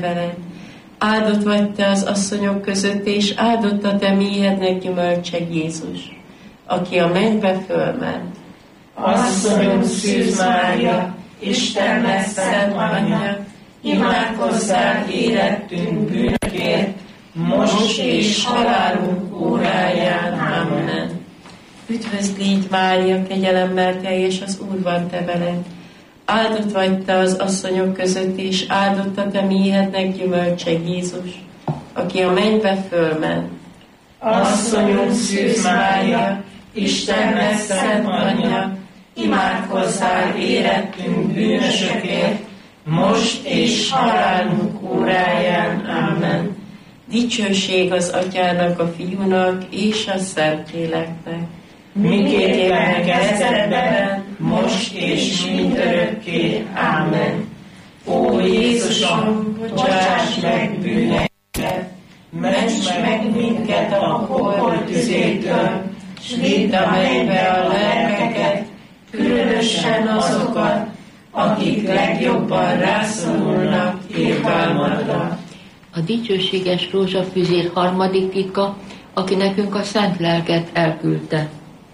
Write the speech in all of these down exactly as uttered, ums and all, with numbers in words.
veled. Áldott vagy te az asszonyok között, és áldott a te méhednek gyümölcse Jézus, aki a mennybe fölment. Asszonyom Szűz Mária, Istennek szent anyja, imádkozzál érettünk bűnökért, most és halálunk óráján. Amen. Üdvözl légy Mária, kegyelemmel teljes, az Úr van te veled. Áldott vagy te az asszonyok között, és áldott a te méhednek gyümölcse Jézus, aki a mennybe fölment. Asszonyom Szűz Mária, Istennek szent anyja, imádkozzál érettünk bűnösökért, most és halálunk óráján. Amen. Dicsőség az Atyának, a Fiúnak és a Szentléleknek, miképpen kezdetben, most és mindörökké. Amen. Ó Jézusom, bocsáss meg bűneinket, ments meg minket a pokol tüzétől, s vidd a mennybe a lelkeket, különösen azokat, akik legjobban rászorulnak irgalmadra. A dicsőséges rózsafüzér harmadik titka, aki nekünk a szent lelket elküldte.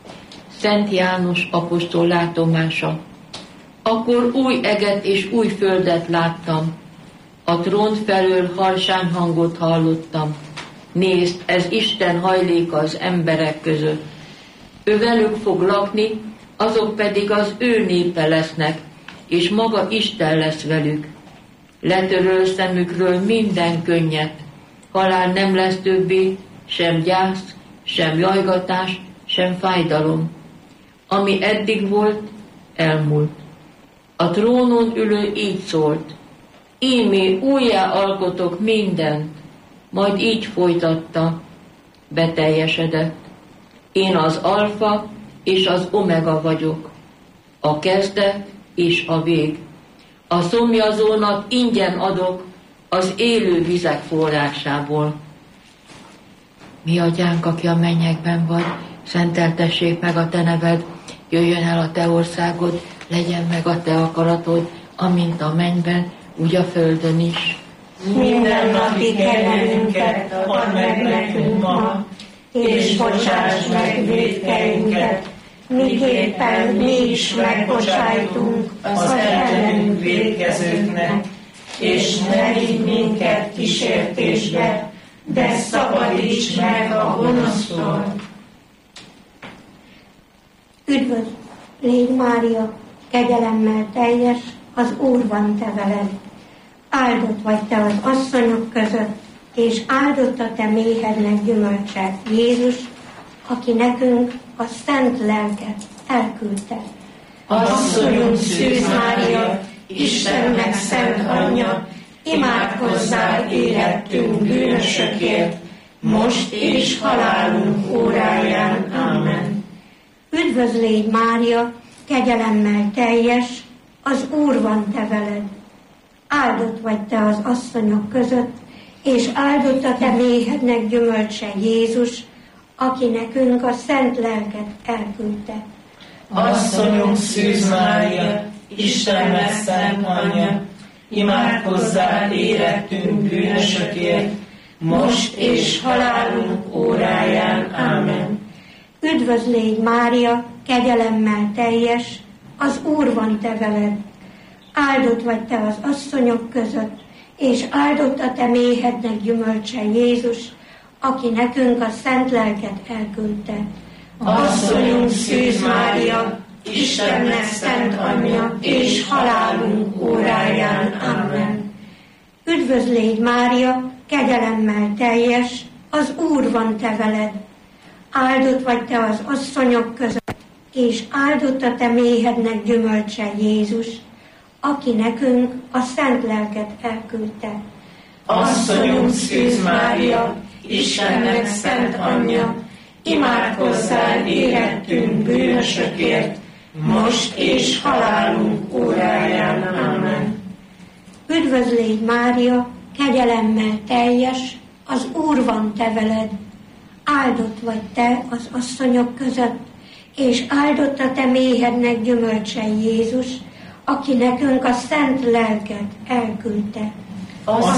Szent János apostol látomása. Akkor új eget és új földet láttam. A trón felől harsán hangot hallottam. Nézd, ez Isten hajléka az emberek között. Ő velük fog lakni, azok pedig az ő népe lesznek, és maga Isten lesz velük. Letöröl szemükről minden könnyet. Halál nem lesz többé, sem gyász, sem jajgatás, sem fájdalom. Ami eddig volt, elmúlt. A trónon ülő így szólt: ímé újjá alkotok mindent, majd így folytatta: beteljesedett. Én az alfa és az omega vagyok, a kezdet és a vég. A szomjazónak ingyen adok az élő vizek forrásából. Mi atyánk, aki a mennyekben vagy, szenteltessék meg a te neved, jöjjön el a te országod, legyen meg a te akaratod, amint a mennyben, úgy a földön is. Minden napi kenyerünket add meg nekünk ma, és bocsáss meg vétkeinket, miképpen mi is megbocsájtunk az ellenünk vétkezőknek, és ne vigy minket kísértésbe, de szabadíts meg a gonosztól. Üdvözl légy Mária, kegyelemmel teljes, az Úr van te veled. Áldott vagy te az asszonyok között, és áldott a te méhednek gyümölcse Jézus, aki nekünk a szent lelket elküldte. Asszonyunk Szűz Mária, Istennek szent anyja, imádkozzál érettünk bűnösökért, most és halálunk óráján. Amen. Üdvözl légy Mária, kegyelemmel teljes, az Úr van te veled. Áldott vagy te az asszonyok között, és áldott a te méhednek gyümölcse Jézus, aki nekünk a szent lelket elküldte. Asszonyunk Szűz Mária, Istennek szent anyja, imádkozzál érettünk bűnösökért, most és halálunk óráján. Amen. Üdvözl légy Mária, kegyelemmel teljes, az Úr van te veled. Áldott vagy te az asszonyok között, és áldott a te méhednek gyümölcse Jézus, aki nekünk a szent lelket elküldte. Asszonyunk Szűz Mária, Istennek szent anyja, és halálunk óráján. Amen. Üdvözl légy Mária, kegyelemmel teljes, az Úr van te veled. Áldott vagy te az asszonyok között, és áldott a te méhednek gyümölcse Jézus, aki nekünk a szent lelket elküldte. Asszonyunk Szűz Mária, Istennek szent anyja, imádkozzál érettünk bűnösökért, most és halálunk óráján. Amen. Üdvözl légy Mária, kegyelemmel teljes, az Úr van te veled. Áldott vagy te az asszonyok között, és áldott a te méhednek gyümölcse Jézus, aki nekünk a szent lelket elküldte.